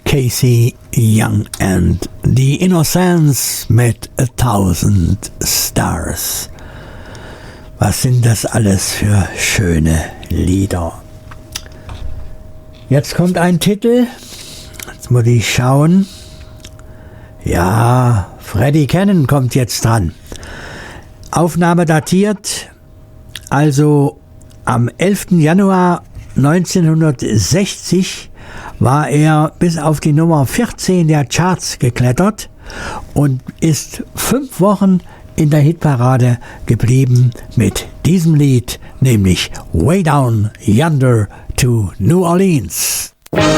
Casey Young and The Innocents mit 1000 Stars. Was sind das alles für schöne Lieder? Jetzt kommt ein Titel. Jetzt muss ich schauen. Ja, Freddie Cannon kommt jetzt dran. Aufnahme datiert, also am 11. Januar 1960 war er bis auf die Nummer 14 der Charts geklettert und ist 5 Wochen in der Hitparade geblieben mit diesem Lied, nämlich Way Down Yonder to New Orleans.